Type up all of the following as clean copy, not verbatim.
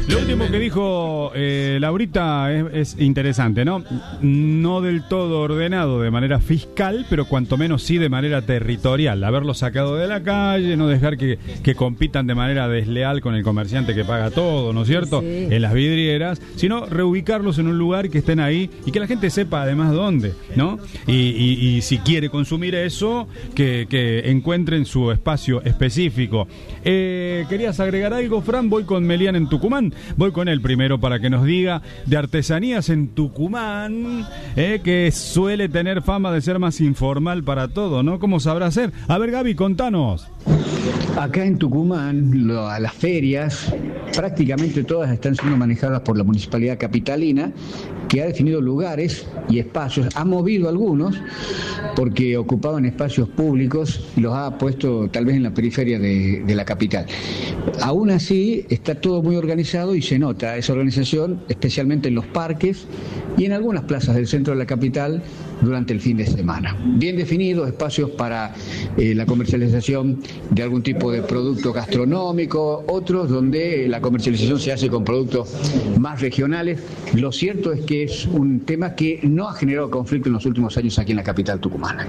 Lo último que dijo Laurita es interesante, ¿no? No del todo ordenado de manera fiscal, pero cuanto menos sí de manera territorial. Haberlo sacado de la calle, no dejar que compitan de manera desleal con el comerciante que paga todo, ¿no es cierto? Sí. En las vidrieras, sino reubicarlos en un lugar que estén ahí y que la gente sepa además dónde, ¿no? Y si quiere consumir eso, que encuentren su espacio específico. ¿Querías agregar algo, Fran? Voy con Melián en Tucumán. Voy con él primero para que nos diga de artesanías en Tucumán, que suele tener fama de ser más informal para todo, ¿no? ¿Cómo sabrá hacer? A ver, Gaby, contanos. Acá en Tucumán, a las ferias, prácticamente todas están siendo manejadas por la Municipalidad Capitalina, que ha definido lugares y espacios, ha movido algunos porque ocupaban espacios públicos y los ha puesto tal vez en la periferia de la capital. Aún así está todo muy organizado y se nota esa organización, especialmente en los parques y en algunas plazas del centro de la capital durante el fin de semana. Bien definidos espacios para la comercialización de algún tipo de producto gastronómico, otros donde la comercialización se hace con productos más regionales. Lo cierto es que es un tema que no ha generado conflicto en los últimos años aquí en la capital tucumana.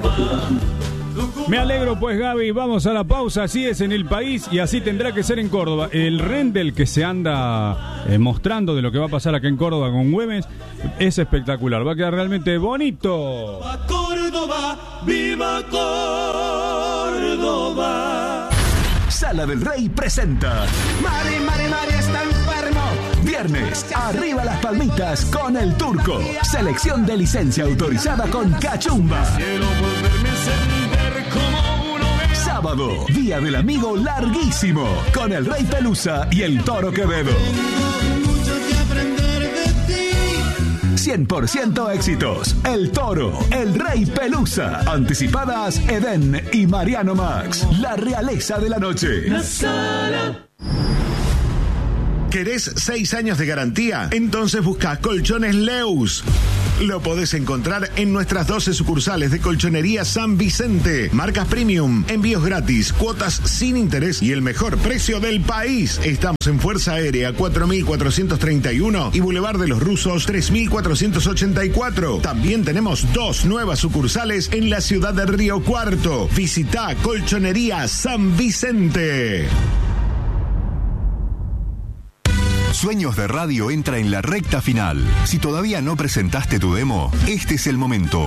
Me alegro pues, Gaby, vamos a la pausa, así es en el país y así tendrá que ser en Córdoba. El render que se anda mostrando de lo que va a pasar acá en Córdoba con Güemes es espectacular, va a quedar realmente bonito. ¡Viva Córdoba! ¡Viva Córdoba! Sala del Rey presenta Mari está enfermo. Viernes, arriba las palmitas con el Turco. Selección de licencia autorizada con Cachumba. Sábado, Día del Amigo larguísimo con el Rey Pelusa y el Toro Quevedo. 100% éxitos. El Toro, el Rey Pelusa. Anticipadas Edén y Mariano Max. La realeza de la noche. ¿Querés 6 años de garantía? Entonces busca Colchones Leus. Lo podés encontrar en nuestras 12 sucursales de Colchonería San Vicente. Marcas premium, envíos gratis, cuotas sin interés y el mejor precio del país. Estamos en Fuerza Aérea 4431 y Boulevard de los Rusos 3484. También tenemos 2 nuevas sucursales en la ciudad de Río Cuarto. Visita Colchonería San Vicente. Sueños de Radio entra en la recta final. Si todavía no presentaste tu demo, este es el momento.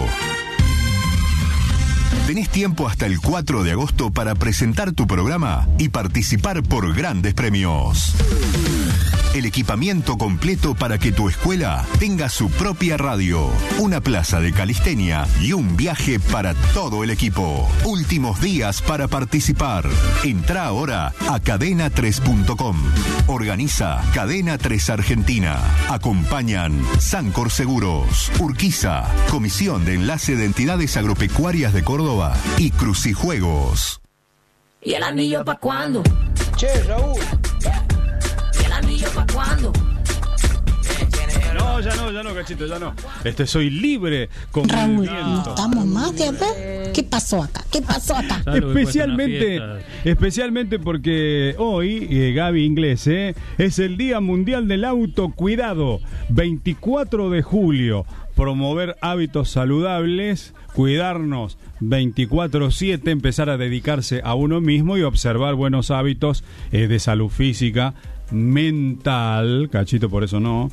Tenés tiempo hasta el 4 de agosto para presentar tu programa y participar por grandes premios. El equipamiento completo para que tu escuela tenga su propia radio, una plaza de calistenia y un viaje para todo el equipo. Últimos días para participar. Entrá ahora a cadena3.com. Organiza Cadena 3 Argentina. Acompañan Sancor Seguros, Urquiza, Comisión de Enlace de Entidades Agropecuarias de Córdoba y Crucijuegos. ¿Y el anillo pa' cuándo? Che, Raúl. ¿Para cuándo? No, ya no, Cachito, ya no. Soy libre con movimiento. ¿Estamos más de a ver? ¿Qué pasó acá? Especialmente porque hoy, Gaby Inglés, es el Día Mundial del Autocuidado, 24 de julio. Promover hábitos saludables, cuidarnos 24/7, empezar a dedicarse a uno mismo y observar buenos hábitos de salud física, mental, Cachito, por eso no,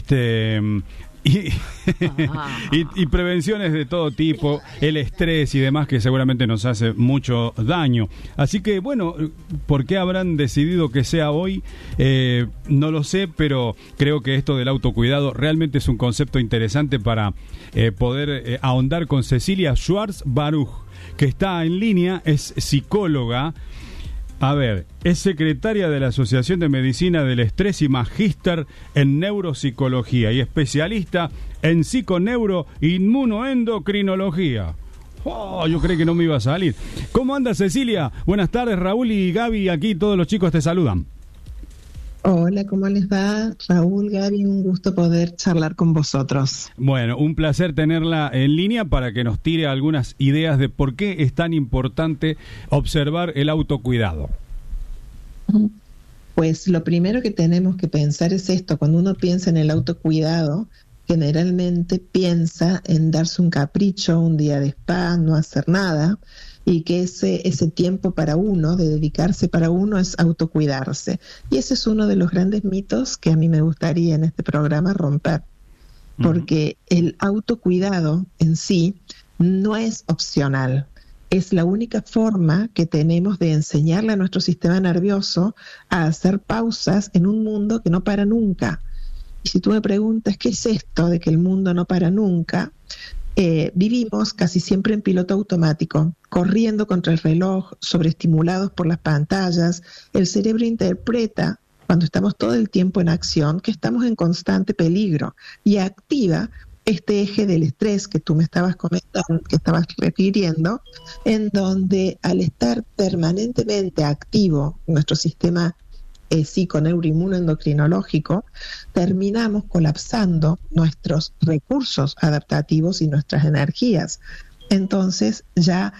y prevenciones de todo tipo, el estrés y demás que seguramente nos hace mucho daño. Así que bueno, ¿por qué habrán decidido que sea hoy? No lo sé, pero creo que esto del autocuidado realmente es un concepto interesante para poder ahondar con Cecilia Schwartz Baruch, que está en línea, es psicóloga. A ver, es secretaria de la Asociación de Medicina del Estrés y magíster en neuropsicología y especialista en psiconeuroinmunoendocrinología. Yo creí que no me iba a salir. ¿Cómo anda, Cecilia? Buenas tardes, Raúl y Gaby, aquí todos los chicos te saludan. Hola, ¿cómo les va? Raúl, Gaby, un gusto poder charlar con vosotros. Bueno, un placer tenerla en línea para que nos tire algunas ideas de por qué es tan importante observar el autocuidado. Pues lo primero que tenemos que pensar es esto. Cuando uno piensa en el autocuidado, generalmente piensa en darse un capricho, un día de spa, no hacer nada, y que ese tiempo para uno, de dedicarse para uno, es autocuidarse. Y ese es uno de los grandes mitos que a mí me gustaría en este programa romper, porque el autocuidado en sí no es opcional. Es la única forma que tenemos de enseñarle a nuestro sistema nervioso a hacer pausas en un mundo que no para nunca. Y si tú me preguntas, ¿qué es esto de que el mundo no para nunca? Vivimos casi siempre en piloto automático, corriendo contra el reloj, sobreestimulados por las pantallas. El cerebro interpreta, cuando estamos todo el tiempo en acción, que estamos en constante peligro y activa este eje del estrés que tú me estabas comentando, que estabas refiriendo, en donde al estar permanentemente activo nuestro sistema psiconeuroinmunoendocrinológico, terminamos colapsando nuestros recursos adaptativos y nuestras energías. Entonces ya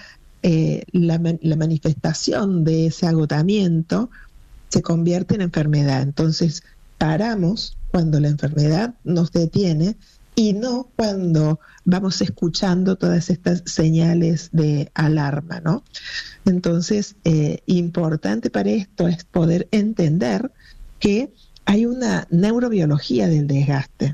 la manifestación de ese agotamiento se convierte en enfermedad. Entonces paramos cuando la enfermedad nos detiene y no cuando vamos escuchando todas estas señales de alarma, ¿no? Entonces, importante para esto es poder entender que hay una neurobiología del desgaste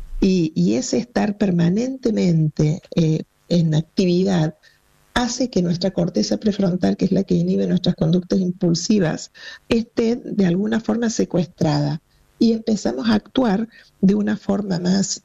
y ese estar permanentemente en actividad hace que nuestra corteza prefrontal, que es la que inhibe nuestras conductas impulsivas, esté de alguna forma secuestrada y empezamos a actuar de una forma más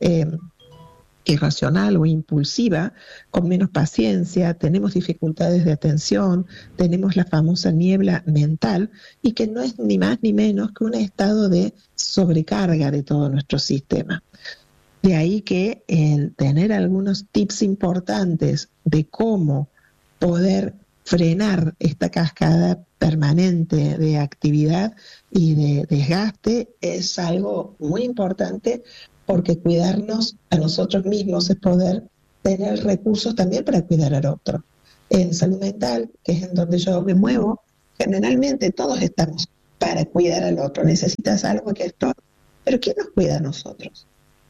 irracional o impulsiva, con menos paciencia, tenemos dificultades de atención, tenemos la famosa niebla mental, y que no es ni más ni menos que un estado de sobrecarga de todo nuestro sistema. De ahí que el tener algunos tips importantes de cómo poder frenar esta cascada permanente de actividad y de desgaste es algo muy importante, porque cuidarnos a nosotros mismos es poder tener recursos también para cuidar al otro. En salud mental, que es en donde yo me muevo, generalmente todos estamos para cuidar al otro. Necesitas algo que esto, pero ¿quién nos cuida a nosotros?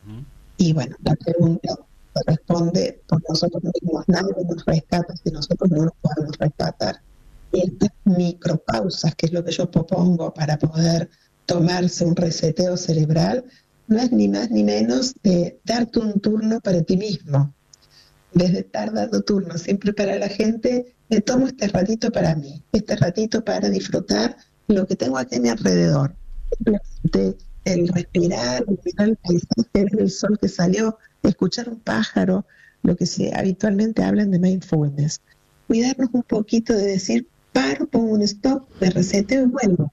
Y bueno, la pregunta responde por nosotros mismos. Nadie nos rescata si nosotros no nos podemos rescatar. Y estas micropausas, que es lo que yo propongo para poder tomarse un reseteo cerebral, no es ni más ni menos de darte un turno para ti mismo. En vez de estar dando turnos siempre para la gente, me tomo este ratito para mí, este ratito para disfrutar lo que tengo aquí a mi alrededor. Simplemente el respirar, el mirar el paisaje, el sol que salió, escuchar un pájaro, lo que habitualmente hablan de mindfulness. Cuidarnos un poquito de decir, paro, pongo un stop, me reseteo y vuelvo.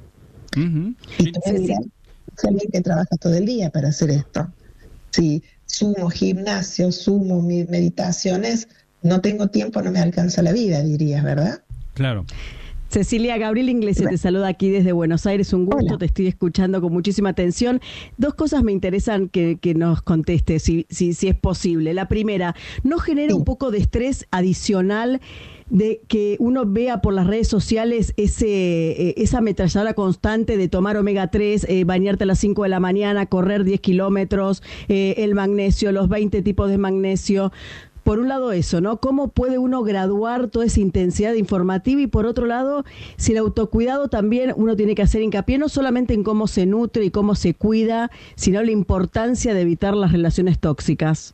Y todavía soy alguien que trabaja todo el día para hacer esto. Si sumo gimnasio, sumo mis meditaciones, no tengo tiempo, no me alcanza la vida, dirías, ¿verdad? Claro. Cecilia, Gabriel Inglese te saluda aquí desde Buenos Aires, un gusto. Hola. Te estoy escuchando con muchísima atención. Dos cosas me interesan que nos contestes, si es posible. La primera, ¿no genera un poco de estrés adicional de que uno vea por las redes sociales esa ametralladora constante de tomar omega 3, bañarte a las 5 de la mañana, correr 10 kilómetros, el magnesio, los 20 tipos de magnesio? Por un lado eso, ¿no? ¿Cómo puede uno graduar toda esa intensidad informativa? Y por otro lado, si el autocuidado también uno tiene que hacer hincapié no solamente en cómo se nutre y cómo se cuida, sino la importancia de evitar las relaciones tóxicas.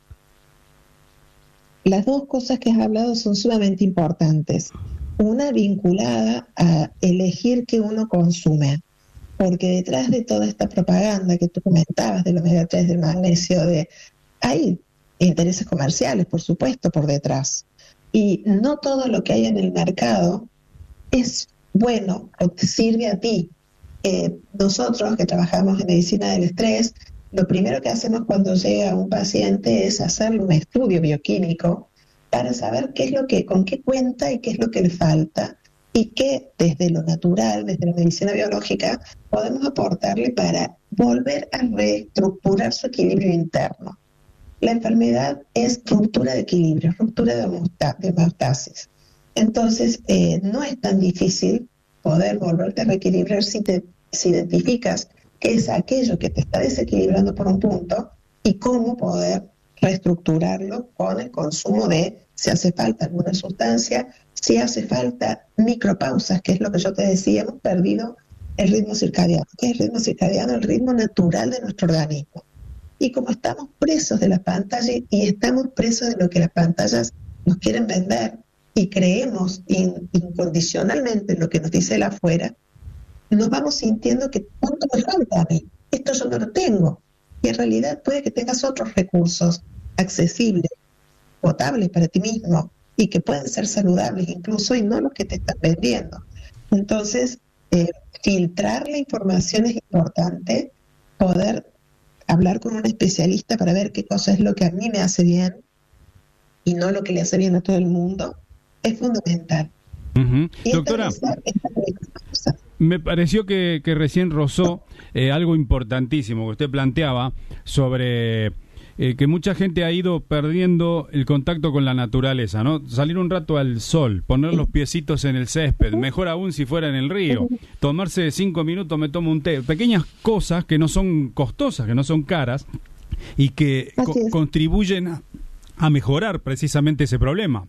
Las dos cosas que has hablado son sumamente importantes. Una vinculada a elegir qué uno consume, porque detrás de toda esta propaganda que tú comentabas del omega 3, del magnesio, hay intereses comerciales, por supuesto, por detrás. Y no todo lo que hay en el mercado es bueno o te sirve a ti. Nosotros que trabajamos en medicina del estrés, lo primero que hacemos cuando llega un paciente es hacerle un estudio bioquímico para saber con qué cuenta y qué es lo que le falta, y qué desde lo natural, desde la medicina biológica, podemos aportarle para volver a reestructurar su equilibrio interno. La enfermedad es ruptura de equilibrio, ruptura de homeostasis. Entonces, no es tan difícil poder volverte a reequilibrar si te si identificas qué es aquello que te está desequilibrando por un punto y cómo poder reestructurarlo con el consumo de, si hace falta alguna sustancia, si hace falta micropausas, que es lo que yo te decía, hemos perdido el ritmo circadiano. ¿Qué es el ritmo circadiano? El ritmo natural de nuestro organismo. Y como estamos presos de las pantallas y estamos presos de lo que las pantallas nos quieren vender y creemos incondicionalmente en lo que nos dice el afuera, nos vamos sintiendo que ¿cuánto me falta a mí? Esto yo no lo tengo. Y en realidad puede que tengas otros recursos accesibles, potables para ti mismo y que pueden ser saludables incluso y no los que te están vendiendo. Entonces, filtrar la información es importante, poder hablar con un especialista para ver qué cosa es lo que a mí me hace bien y no lo que le hace bien a todo el mundo, es fundamental. Uh-huh. Doctora, me pareció que recién rozó algo importantísimo que usted planteaba sobre que mucha gente ha ido perdiendo el contacto con la naturaleza, ¿no? Salir un rato al sol, poner los piecitos en el césped, mejor aún si fuera en el río, tomarse 5 minutos, me tomo un té, pequeñas cosas que no son costosas, que no son caras y que contribuyen a mejorar precisamente ese problema.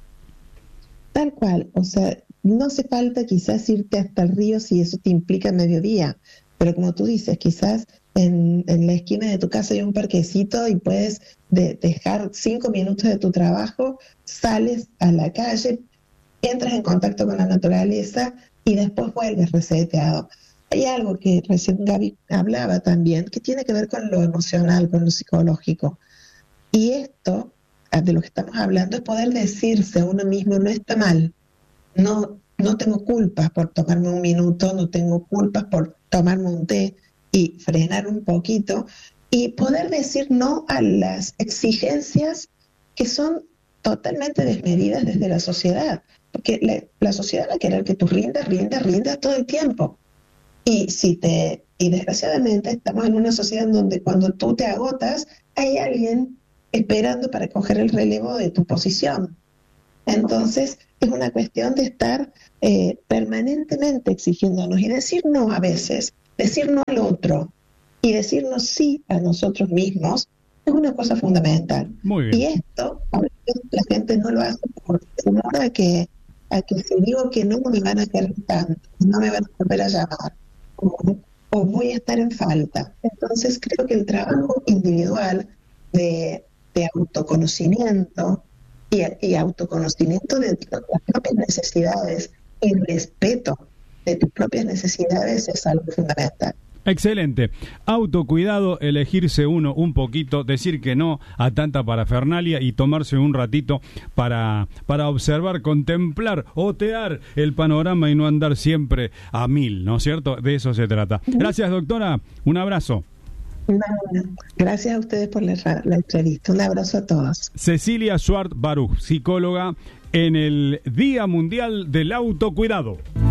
Tal cual, o sea, no hace falta quizás irte hasta el río si eso te implica mediodía, pero como tú dices, quizás en la esquina de tu casa hay un parquecito y puedes dejar 5 minutos de tu trabajo, sales a la calle, entras en contacto con la naturaleza y después vuelves reseteado. Hay algo que recién Gaby hablaba también, que tiene que ver con lo emocional, con lo psicológico. Y esto, de lo que estamos hablando, es poder decirse a uno mismo, no está mal, no tengo culpas por tomarme un minuto, no tengo culpas por tomarme un té y frenar un poquito y poder decir no a las exigencias que son totalmente desmedidas desde la sociedad, porque la sociedad va a querer que tú rindas todo el tiempo y desgraciadamente estamos en una sociedad en donde cuando tú te agotas hay alguien esperando para coger el relevo de tu posición. Entonces es una cuestión de estar permanentemente exigiéndonos y decir no a veces, decir no al otro y decirnos sí a nosotros mismos es una cosa fundamental. Muy bien. Y esto, a veces la gente no lo hace por temor a que si digo que no me van a querer tanto, no me van a volver a llamar o voy a estar en falta. Entonces creo que el trabajo individual de autoconocimiento y autoconocimiento de las propias necesidades y respeto de tus propias necesidades es algo fundamental. Excelente. Autocuidado, elegirse uno un poquito, decir que no a tanta parafernalia y tomarse un ratito para observar, contemplar, otear el panorama y no andar siempre a 1000, ¿no es cierto? De eso se trata. Gracias, doctora. Un abrazo. Gracias a ustedes por la entrevista. Un abrazo a todos. Cecilia Schwartz Baruch, psicóloga en el Día Mundial del Autocuidado.